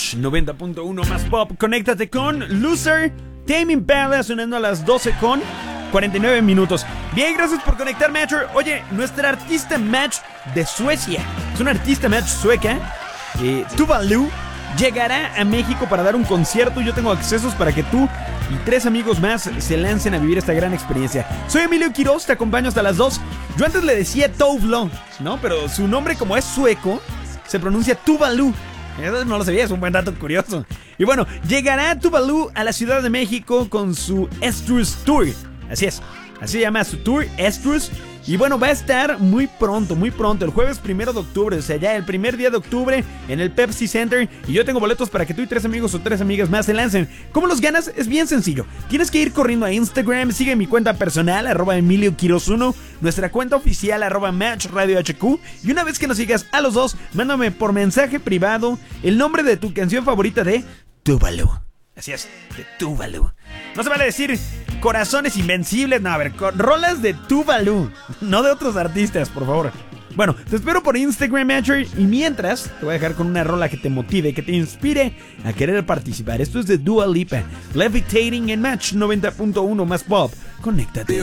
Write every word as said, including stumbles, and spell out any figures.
Match noventa punto uno más pop. Conéctate con Loser, Tame Impala, sonando a las doce con cuarenta y nueve minutos. Bien, gracias por conectar, Matcher. Oye, nuestra artista Match de Suecia, es una artista Match sueca, eh, Tuvalu, llegará a México para dar un concierto. Yo tengo accesos para que tú y tres amigos más se lancen a vivir esta gran experiencia. Soy Emilio Quiroz, te acompaño hasta las dos. Yo antes le decía Tovlo, ¿no? Pero su nombre, como es sueco, se pronuncia Tuvalu. Eso no lo sabía, es un buen dato curioso. Y bueno, llegará Tuvalu a la Ciudad de México con su Estrus Tour. Así es, así se llama su tour, Estrus. Y bueno, va a estar muy pronto, muy pronto, el jueves primero de octubre, o sea, ya el primer día de octubre en el Pepsi Center. Y yo tengo boletos para que tú y tres amigos o tres amigas más se lancen. ¿Cómo los ganas? Es bien sencillo. Tienes que ir corriendo a Instagram, sigue mi cuenta personal, arroba Emilio Quiroz uno, nuestra cuenta oficial, arroba Match Radio H Q. Y una vez que nos sigas a los dos, mándame por mensaje privado el nombre de tu canción favorita de Tuvalu. Así es, de Tuvalu. No se vale decir Corazones Invencibles, no, a ver, rolas de Tuvalu, no de otros artistas, por favor. Bueno, te espero por Instagram, Matcher, y mientras te voy a dejar con una rola que te motive, que te inspire a querer participar. Esto es de Dua Lipa, Levitating en Match noventa punto uno más pop. Conéctate.